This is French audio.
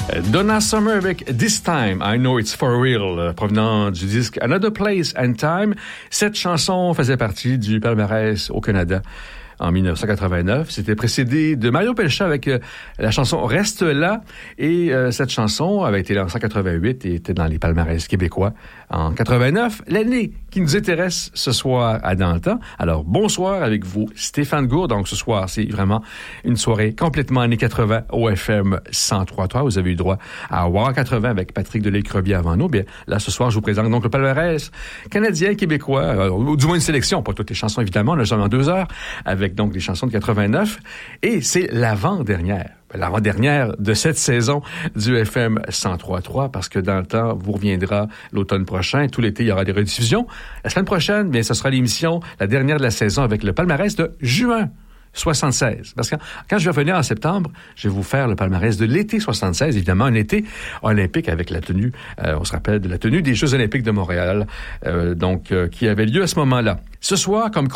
Donna Summer avec This Time, I Know It's For Real, provenant du disque Another Place and Time. Cette chanson faisait partie du palmarès au Canada en 1989. C'était précédé de Mario Pelchat avec la chanson Reste là. Et cette chanson avait été lancée en 88 et était dans les palmarès québécois en 89. L'année qui nous intéresse ce soir à Dans le temps. Alors, bonsoir avec vous, Stéphane Gourde. Donc, ce soir, c'est vraiment une soirée complètement années 80 au FM 103.3. Vous avez eu droit à War 80 avec Patrick Delisle-Crevier avant nous. Bien, là, ce soir, je vous présente donc le palmarès canadien, québécois, ou du moins une sélection, pas toutes les chansons, évidemment. On a seulement 2 heures avec donc des chansons de 89. Et c'est l'avant-dernière de cette saison du FM 103.3 parce que Dans le temps vous reviendra l'automne prochain. Tout l'été, il y aura des rediffusions. La semaine prochaine, bien, ce sera l'émission, la dernière de la saison avec le palmarès de juin 76. Parce que quand je vais revenir en septembre, je vais vous faire le palmarès de l'été 76, évidemment, un été olympique avec la tenue, on se rappelle de la tenue des Jeux olympiques de Montréal, qui avait lieu à ce moment-là. Ce soir, comme